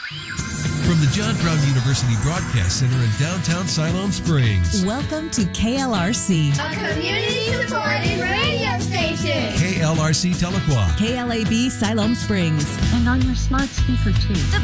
From the John Brown University Broadcast Center in downtown Siloam Springs. Welcome to KLRC, a community-supported radio station. KLRC Tahlequah. KLAB Siloam Springs. And on your smart speaker, too.